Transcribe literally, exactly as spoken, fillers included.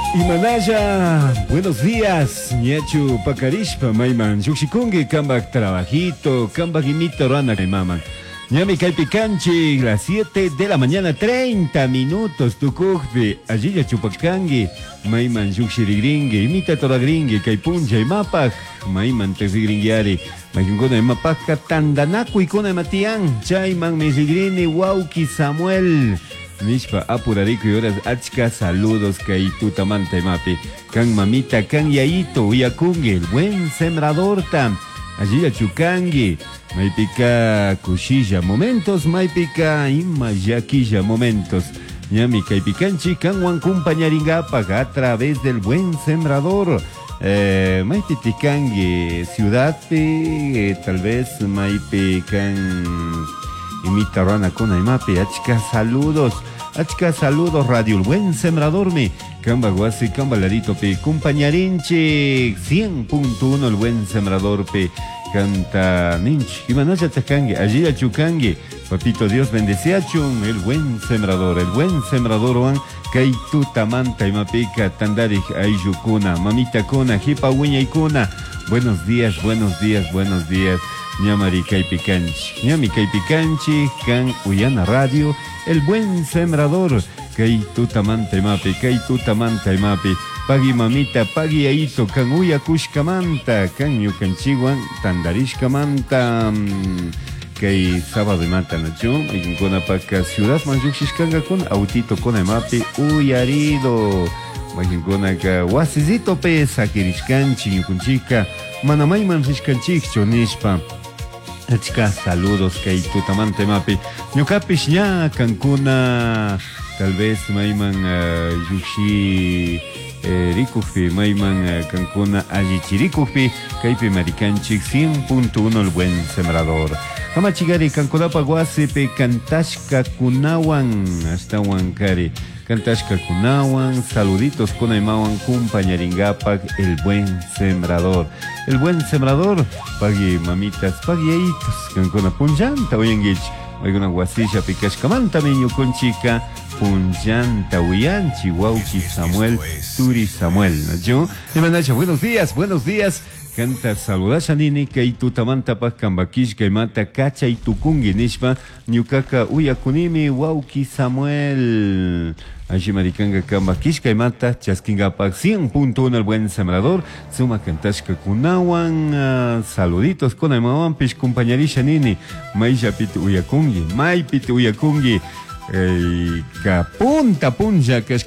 Imanaya, buenos días, Ñachu Pacarishpa, Mayman, Yuxikungi, Kambak Trabajito, Kambak Imito Rana, Maman. Ñami Calpicanchi, las siete de la mañana, treinta minutos, Tukukbi, allí ya Chupacangi, Mayman Yuxirigringi, Imita Toragringi, Kaipunja y Mapak, Mayman Tesigringiari, Mayungona y Mapaka, Tandanaku y Kona Matian, Chayman Mesigrini, Wauki Samuel. Nishpa apurarico y horas achka saludos kaituta manta mapi kan mamita kan yaito uyakungi el buen sembrador tam allí a chukangi maipika kushilla momentos maipika imayakilla momentos ñami kaipikanchi kan wan compañaringapa a través del buen sembrador eh, maipitikangi ciudad eh, tal vez maipikan Imita Rana con Aimape, achka saludos, achka saludos, Radio El Buen Sembrador, me, Camba Guasi, Camba Larito, pe, compañarinche, cien punto uno El Buen Sembrador, pe, canta Ninch, Imanaya Takangue, allí a Chukangue, Papito Dios bendice a Chun, El Buen Sembrador, El Buen Sembrador, Juan, Kaituta Manta, Imapeca, Tandari, Ayukuna, Mamita Kuna, Jipa Uña y Kuna, buenos días, buenos días, buenos días. Ñamari Kaipicanchi, Ñami Kaipicanchi, Can Uyana Radio, El Buen Sembrador, Kai Tutamanta Mapi, Kai Tutamanta Mapi, Pagi Mamita, Pagi Aito, Can Uyakushkamanta, Can Yukanchiwan, Tandarishkamanta, Kai Sábado de Mata Nacho, y con Apaca Ciudad Manjuxishkanga con Autito con Mapi, Uyarido. Majingonaka wasizito pe sakirishkanchi yukunchika manamayman rishkanchikcho nishpa achka saludos kay tutamante mapi ñukapish ña kankuna tal vez mayman uh, yushi eh, rikupi mayman uh, kankuna allichirikupi kaypi marikanchik cien punto uno El Buen Sembrador hamachigari kankunapa wasi pe kantashka kunawan hasta wankari Cantashka Kunawan, saluditos con Aimawan, compañaringapak, El Buen Sembrador. El Buen Sembrador, pagui mamitas, paguiaitos, cancona punjanta, oyengich, oiguna guasilla, picashkamanta, miño con chica, punjanta, uyanchi, wauchi, Samuel, Turi Samuel, ¿no? Y mandacha, buenos días, buenos días. Canta saludas a Nini, que tu tamanta pa cambaquish, que mata cacha y tu kungi nishpa, ñukaka uyakunimi, wauki Samuel. Allí maricanga cambaquish, que mata chaskinga pa cien punto uno El Buen Sembrador, suma cantashka kunawan, uh, saluditos con aimawan, pish compañerisha Nini, maisha pit uyakungi, mai pit uyakungi, eh, ka punta punja,